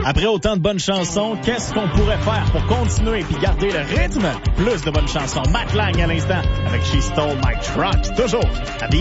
Après autant de bonnes chansons, qu'est-ce qu'on pourrait faire pour continuer puis garder le rythme? Plus de bonnes chansons. Matt Lang à l'instant avec She Stole My Truck. Toujours à